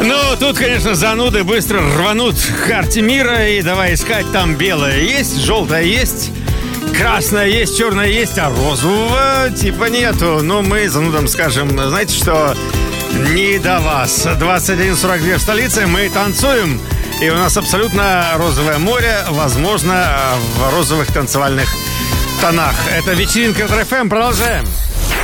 Ну, тут, конечно, зануды быстро рванут к карте мира и давай искать. Там белое есть, желтое есть, красное есть, черное есть, а розового типа нету. Но мы занудам скажем, знаете что, не до вас. 21:42 в столице, мы танцуем. И у нас абсолютно розовое море, возможно, в розовых танцевальных тонах. Это вечеринка РФМ, продолжаем.